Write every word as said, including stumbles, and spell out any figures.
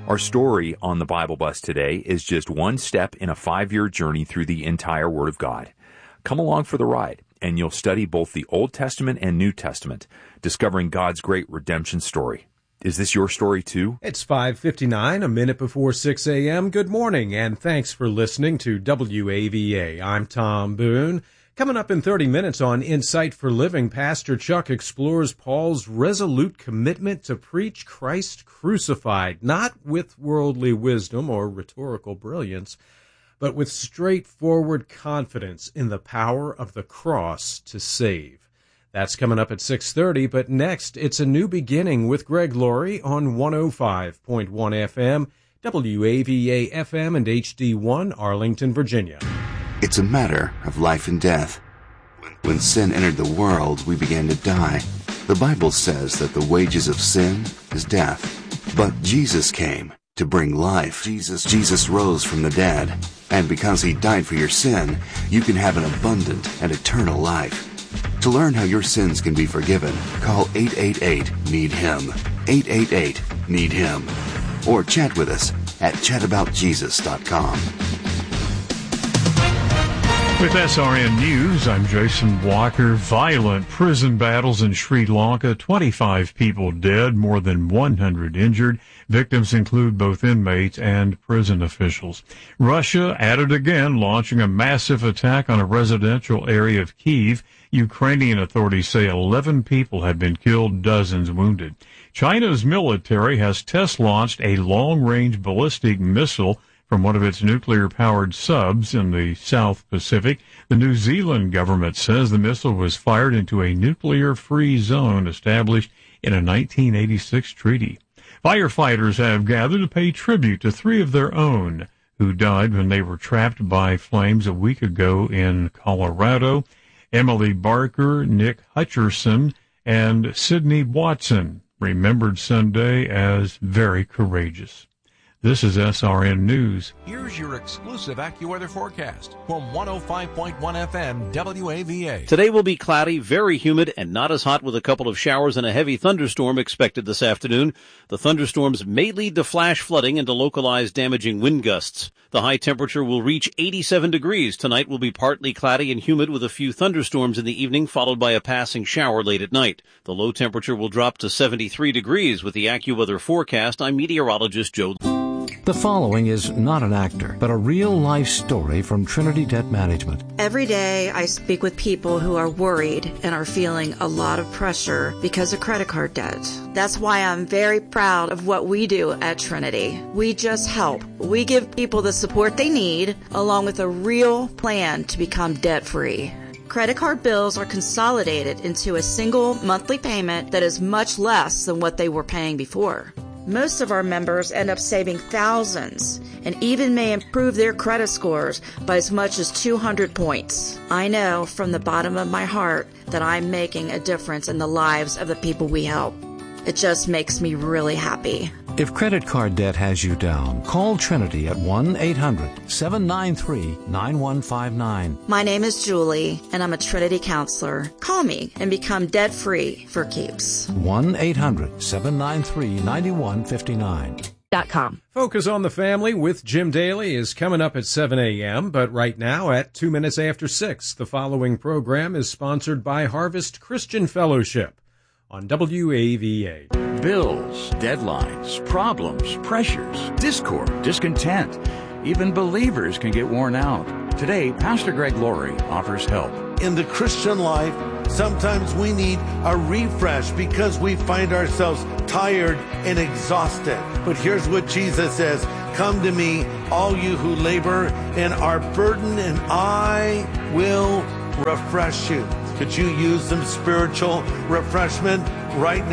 Our story on the Bible Bus today is just one step in a five-year journey through the entire Word of God. Come along for the ride, and you'll study both the Old Testament and New Testament, discovering God's great redemption story. Is this your story too? It's five fifty-nine, a minute before six a.m. Good morning, and thanks for listening to W A V A. I'm Tom Boone. Coming up in thirty minutes on Insight for Living, Pastor Chuck explores Paul's resolute commitment to preach Christ crucified, not with worldly wisdom or rhetorical brilliance, but with straightforward confidence in the power of the cross to save. That's coming up at six thirty, but next, it's a new beginning with Greg Laurie on one oh five point one F M, W A V A F M and H D one, Arlington, Virginia. It's a matter of life and death. When sin entered the world, we began to die. The Bible says that the wages of sin is death. But Jesus came to bring life. Jesus, Jesus rose from the dead. And because he died for your sin, you can have an abundant and eternal life. To learn how your sins can be forgiven, call eight eight eight, need him. eight eight eight, need him. Or chat with us at chat about jesus dot com. With S R N News, I'm Jason Walker. Violent prison battles in Sri Lanka, twenty-five people dead, more than one hundred injured. Victims include both inmates and prison officials. Russia at it again, launching a massive attack on a residential area of Kyiv. Ukrainian authorities say eleven people have been killed, dozens wounded. China's military has test-launched a long-range ballistic missile from one of its nuclear-powered subs in the South Pacific. The New Zealand government says the missile was fired into a nuclear-free zone established in a nineteen eighty-six treaty. Firefighters have gathered to pay tribute to three of their own who died when they were trapped by flames a week ago in Colorado. Emily Barker, Nick Hutcherson, and Sydney Watson, remembered Sunday as very courageous. This is S R N News. Here's your exclusive AccuWeather forecast from one oh five point one F M W A V A. Today will be cloudy, very humid, and not as hot, with a couple of showers and a heavy thunderstorm expected this afternoon. The thunderstorms may lead to flash flooding and to localized damaging wind gusts. The high temperature will reach eighty-seven degrees. Tonight will be partly cloudy and humid with a few thunderstorms in the evening, followed by a passing shower late at night. The low temperature will drop to seventy-three degrees. With the AccuWeather forecast, I'm meteorologist Joe. The following is not an actor, but a real-life story from Trinity Debt Management. Every day I speak with people who are worried and are feeling a lot of pressure because of credit card debt. That's why I'm very proud of what we do at Trinity. We just help. We give people the support they need, along with a real plan to become debt-free. Credit card bills are consolidated into a single monthly payment that is much less than what they were paying before. Most of our members end up saving thousands and even may improve their credit scores by as much as two hundred points. I know from the bottom of my heart that I'm making a difference in the lives of the people we help. It just makes me really happy. If credit card debt has you down, call Trinity at one eight hundred seven nine three nine one five nine. My name is Julie, and I'm a Trinity counselor. Call me and become debt-free for keeps. one eight hundred seven nine three nine one five nine. Com. Focus on the Family with Jim Daly is coming up at seven a.m., but right now at two minutes after six, the following program is sponsored by Harvest Christian Fellowship on W A V A. Bills, deadlines, problems, pressures, discord, discontent. Even believers can get worn out. Today, Pastor Greg Laurie offers help. In the Christian life, sometimes we need a refresh because we find ourselves tired and exhausted. But here's what Jesus says, "Come to me, all you who labor and are burdened, and I will refresh you." Could you use some spiritual refreshment right now?